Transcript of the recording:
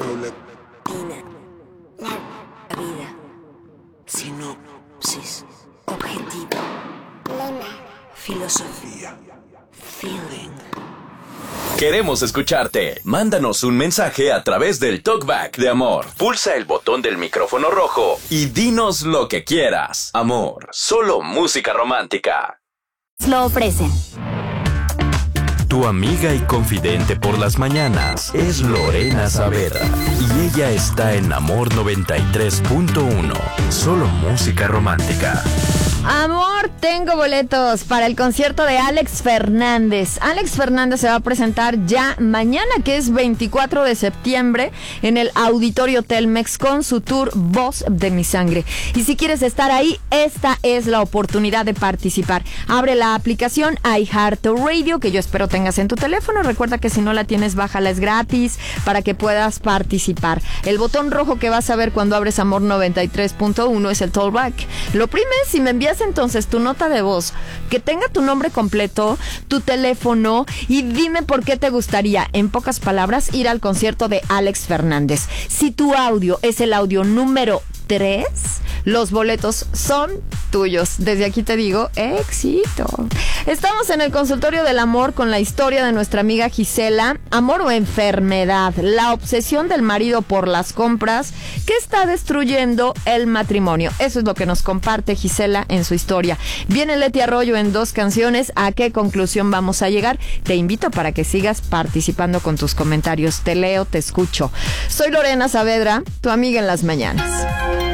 La vida. Sinopsis. Objetivo. Lema. Filosofía. Feeling. Queremos escucharte. Mándanos un mensaje a través del Talkback de Amor. Pulsa el botón del micrófono rojo y dinos lo que quieras. Amor, solo música romántica. Lo ofrecen. Tu amiga y confidente por las mañanas es Lorena Saavedra y ella está en Amor 93.1. Solo música romántica. Amor, tengo boletos para el concierto de Alex Fernández. Alex Fernández se va a presentar ya mañana, que es 24 de septiembre, en el Auditorio Telmex con su tour Voz de mi Sangre. Y si quieres estar ahí, esta es la oportunidad de participar. Abre la aplicación iHeartRadio, que yo espero tengas en tu teléfono. Recuerda que si no la tienes, bájala, es gratis para que puedas participar. El botón rojo que vas a ver cuando abres Amor 93.1 es el Talkback. Lo oprimes y me envías entonces tu nota de voz que tenga tu nombre completo, tu teléfono y dime por qué te gustaría, en pocas palabras, ir al concierto de Alex Fernández. Si tu audio es el audio número 3, los boletos son tuyos. Desde aquí te digo, éxito. Estamos en el consultorio del amor con la historia de nuestra amiga Gisela. Amor o enfermedad, la obsesión del marido por las compras que está destruyendo el matrimonio. Eso es lo que nos comparte Gisela en su historia. Viene Leti Arroyo en 2 canciones. ¿A qué conclusión vamos a llegar? Te invito para que sigas participando con tus comentarios. Te leo, te escucho. Soy Lorena Saavedra, tu amiga en las mañanas.